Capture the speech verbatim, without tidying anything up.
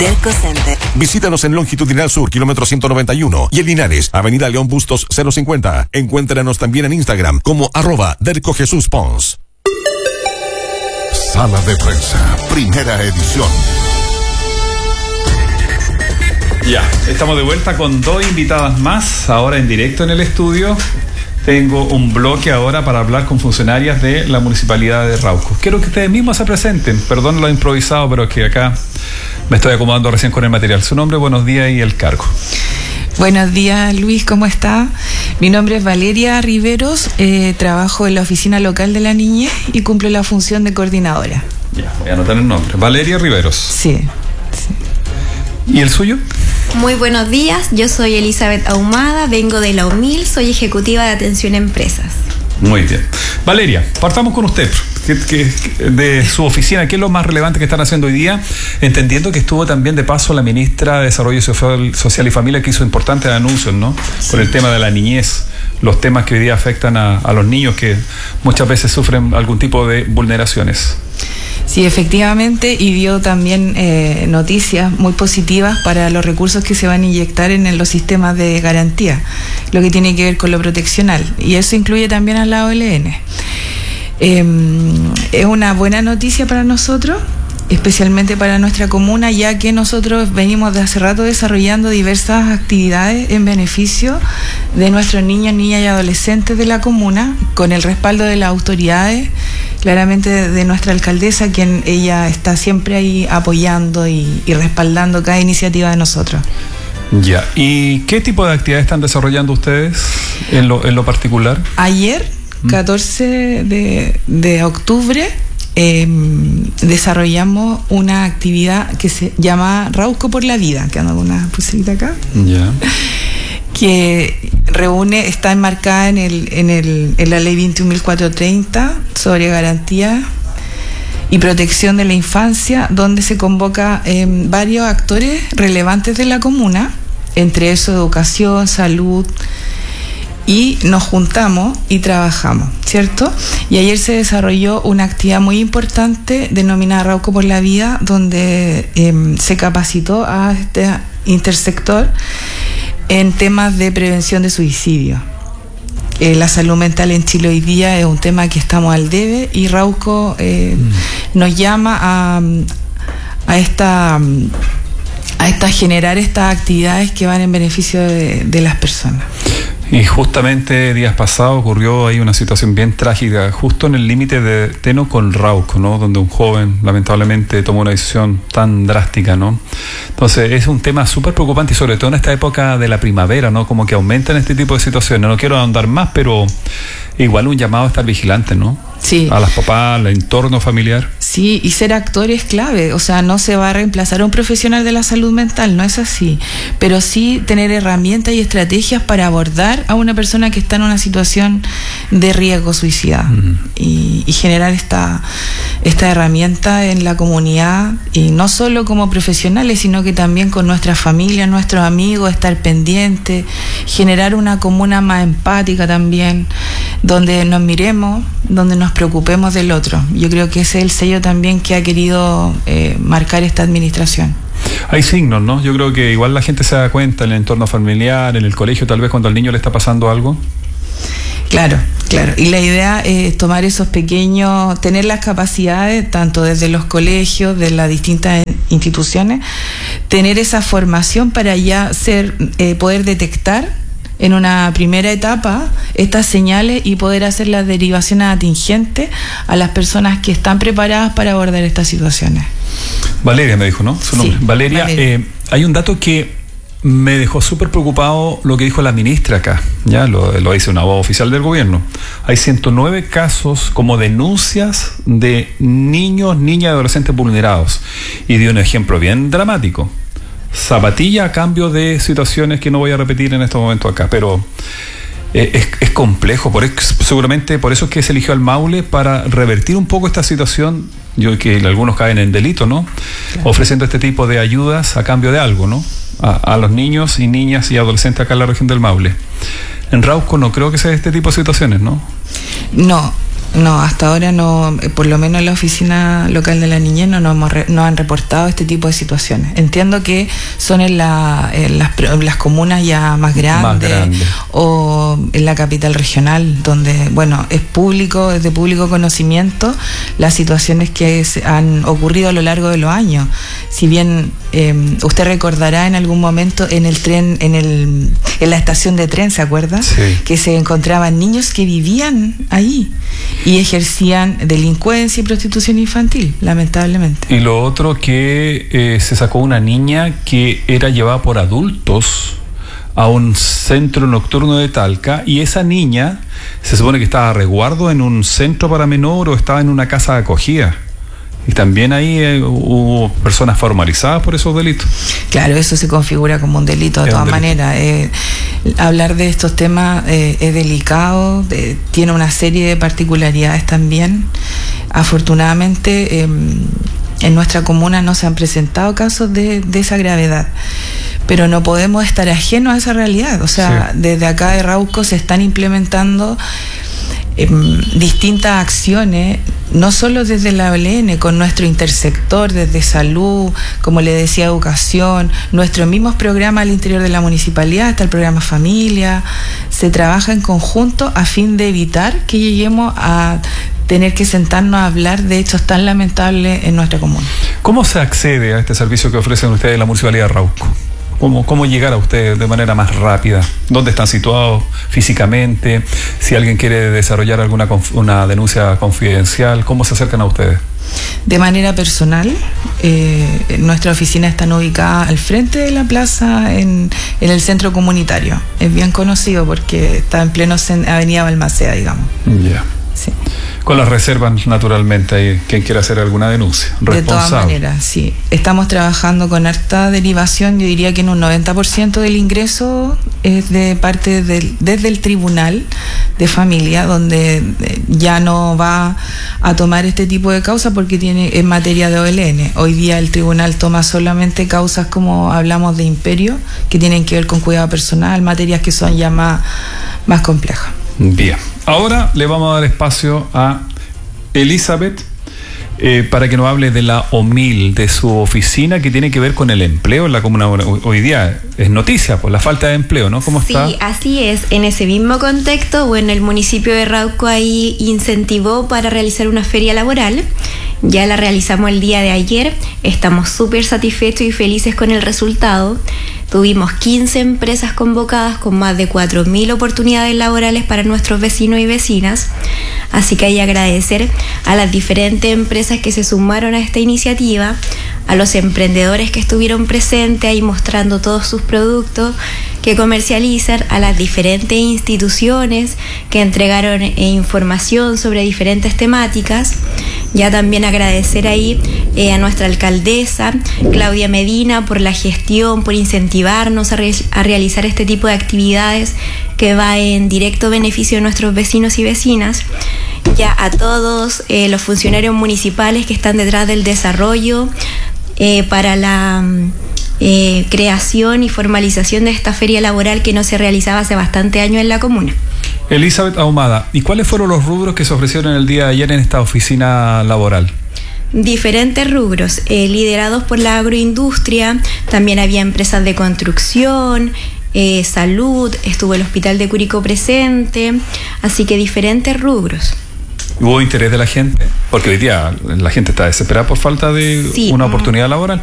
Delco Center. Visítanos en Longitudinal Sur, kilómetro ciento noventa y uno, y en Linares, Avenida León Bustos cero cincuenta. Encuéntranos también en Instagram como arroba Delco Jesús Pons. Sala de prensa, primera edición. Ya, estamos de vuelta con dos invitadas más, ahora en directo en el estudio. Tengo un bloque ahora para hablar con funcionarias de la Municipalidad de Rauco. Quiero que ustedes mismos se presenten. Perdón lo improvisado, pero es que acá me estoy acomodando recién con el material. Su nombre, buenos días y el cargo. Buenos días, Luis, ¿cómo está? Mi nombre es Valeria Riveros, eh, trabajo en la oficina local de la niñez y cumplo la función de coordinadora. Ya, voy a anotar el nombre. Valeria Riveros. Sí, sí. ¿Y el suyo? Muy buenos días, yo soy Elizabeth Ahumada, vengo de la U M I L, soy ejecutiva de atención a empresas. Muy bien. Valeria, partamos con usted. ¿Qué, qué, de su oficina, ¿qué es lo más relevante que están haciendo hoy día? Entendiendo que estuvo también de paso la ministra de Desarrollo Social, Social y Familia, que hizo importantes anuncios, ¿no? Sí. Con el tema de la niñez, los temas que hoy día afectan a, a los niños que muchas veces sufren algún tipo de vulneraciones. Sí, efectivamente, y dio también eh, noticias muy positivas para los recursos que se van a inyectar en los sistemas de garantía, lo que tiene que ver con lo proteccional, y eso incluye también a la O L N. Eh, es una buena noticia para nosotros, especialmente para nuestra comuna, ya que nosotros venimos de hace rato desarrollando diversas actividades en beneficio de nuestros niños, niñas y adolescentes de la comuna, con el respaldo de las autoridades, claramente de, de nuestra alcaldesa, quien ella está siempre ahí apoyando y, y respaldando cada iniciativa de nosotros. Ya, ¿y qué tipo de actividades están desarrollando ustedes en lo, en lo particular? Ayer, catorce de octubre, Eh, desarrollamos una actividad que se llama Rauco por la Vida, que ando con una pulserita acá, yeah. que reúne, está enmarcada en el, en el, en la ley veintiún mil cuatrocientos treinta sobre garantía y protección de la infancia, donde se convoca eh, varios actores relevantes de la comuna, entre eso educación, salud, y nos juntamos y trabajamos, ¿cierto? Y ayer se desarrolló una actividad muy importante denominada Rauco por la Vida, donde eh, se capacitó a este intersector en temas de prevención de suicidio. Eh, la salud mental en Chile hoy día es un tema que estamos al debe, y Rauco eh, mm. nos llama a, a esta a esta generar estas actividades que van en beneficio de, de las personas. Y justamente días pasados ocurrió ahí una situación bien trágica, justo en el límite de Teno con Rauco, ¿no? Donde un joven lamentablemente tomó una decisión tan drástica, ¿no? Entonces es un tema súper preocupante, y sobre todo en esta época de la primavera, ¿no? Como que aumentan este tipo de situaciones. No quiero ahondar más, pero igual un llamado a estar vigilante, ¿no? Sí. A las papás, al entorno familiar. Sí, y ser actor es clave, o sea, no se va a reemplazar a un profesional de la salud mental, no es así, pero sí tener herramientas y estrategias para abordar a una persona que está en una situación de riesgo suicida, mm. y, y generar esta, esta herramienta en la comunidad, y no solo como profesionales, sino que también con nuestra familia, nuestros amigos, estar pendientes, generar una comuna más empática también, donde nos miremos, donde nos preocupemos del otro. Yo creo que ese es el sello también que ha querido eh, marcar esta administración. Hay signos, ¿no? Yo creo que igual la gente se da cuenta en el entorno familiar, en el colegio, tal vez cuando al niño le está pasando algo. Claro, claro. Y la idea es tomar esos pequeños, tener las capacidades, tanto desde los colegios, de las distintas instituciones, tener esa formación para ya ser, eh, poder detectar en una primera etapa estas señales y poder hacer las derivaciones atingentes a las personas que están preparadas para abordar estas situaciones. Valeria me dijo, ¿no? Su nombre. Sí, Valeria, Valeria. Eh, hay un dato que me dejó súper preocupado, lo que dijo la ministra acá, ya lo, lo dice una voz oficial del gobierno. Hay ciento nueve casos como denuncias de niños, niñas y adolescentes vulnerados, y dio un ejemplo bien dramático. Zapatilla a cambio de situaciones que no voy a repetir en este momento acá, pero eh, es, es complejo, por eso, seguramente por eso es que se eligió al Maule, para revertir un poco esta situación, yo que algunos caen en delito, ¿no? Claro. Ofreciendo este tipo de ayudas a cambio de algo, ¿no? A, a los niños y niñas y adolescentes acá en la región del Maule. En Rauco no creo que sea este tipo de situaciones, ¿no? No. No, hasta ahora no, por lo menos en la oficina local de la niñez no nos hemos re, no han reportado este tipo de situaciones. Entiendo que son en, la, en las, las comunas ya más grandes, más grande. O en la capital regional, donde, bueno, es público, es de público conocimiento las situaciones que se han ocurrido a lo largo de los años. Si bien eh, usted recordará en algún momento en el tren, en el en la estación de tren, ¿se acuerda? Sí. Que se encontraban niños que vivían ahí y ejercían delincuencia y prostitución infantil, lamentablemente. Y lo otro que eh, se sacó una niña que era llevada por adultos a un centro nocturno de Talca, y esa niña se supone que estaba a resguardo en un centro para menor o estaba en una casa de acogida. Y también ahí eh, hubo personas formalizadas por esos delitos. Claro, eso se configura como un delito de es todas maneras. Eh, hablar de estos temas eh, es delicado, de, tiene una serie de particularidades también. Afortunadamente, eh, en nuestra comuna no se han presentado casos de, de esa gravedad. Pero no podemos estar ajenos a esa realidad. O sea, sí. Desde acá de Rauco se están implementando Eh, distintas acciones, no solo desde la O L N, con nuestro intersector, desde salud, como le decía, educación, nuestros mismos programas al interior de la municipalidad, hasta el programa Familia, se trabaja en conjunto a fin de evitar que lleguemos a tener que sentarnos a hablar de hechos tan lamentables en nuestra comuna. ¿Cómo se accede a este servicio que ofrecen ustedes en la Municipalidad de Rauco? ¿Cómo, ¿Cómo llegar a ustedes de manera más rápida? ¿Dónde están situados físicamente? Si alguien quiere desarrollar alguna conf- una denuncia confidencial, ¿cómo se acercan a ustedes? De manera personal, eh, nuestra oficina está ubicada al frente de la plaza en, en el centro comunitario. Es bien conocido porque está en pleno cen- Avenida Balmaceda, digamos. Ya. Yeah. Sí. Con las reservas, naturalmente, ahí quien quiera hacer alguna denuncia. Responsable. De todas maneras, sí. Estamos trabajando con harta derivación. Yo diría que en un noventa por ciento del ingreso es de parte del, desde el Tribunal de Familia, donde ya no va a tomar este tipo de causas porque tiene en materia de O L N. Hoy día el Tribunal toma solamente causas como hablamos de imperio, que tienen que ver con cuidado personal, materias que son ya más, más complejas. Bien, ahora le vamos a dar espacio a Elizabeth eh, para que nos hable de la O M I L, de su oficina que tiene que ver con el empleo en la comuna. Hoy día es noticia por la falta de empleo, ¿no? ¿Cómo está? Sí, así es. En ese mismo contexto, bueno, el municipio de Rauco ahí incentivó para realizar una feria laboral. Ya la realizamos el día de ayer. Estamos súper satisfechos y felices con el resultado. Tuvimos quince empresas convocadas con más de cuatro mil oportunidades laborales para nuestros vecinos y vecinas. Así que hay que agradecer a las diferentes empresas que se sumaron a esta iniciativa, a los emprendedores que estuvieron presentes ahí mostrando todos sus productos que comercializan, a las diferentes instituciones que entregaron eh, información sobre diferentes temáticas. Ya también agradecer ahí eh, a nuestra alcaldesa, Claudia Medina, por la gestión, por incentivarnos a, re- a realizar este tipo de actividades que va en directo beneficio de nuestros vecinos y vecinas. Ya a todos eh, los funcionarios municipales que están detrás del desarrollo eh, para la eh, creación y formalización de esta feria laboral que no se realizaba hace bastante años en la comuna. Elizabeth Ahumada, ¿y cuáles fueron los rubros que se ofrecieron el día de ayer en esta oficina laboral? Diferentes rubros, eh, liderados por la agroindustria. También había empresas de construcción, eh, salud, estuvo el Hospital de Curicó presente, así que diferentes rubros. ¿Hubo interés de la gente? Porque hoy día la gente está desesperada por falta de sí, una oportunidad laboral.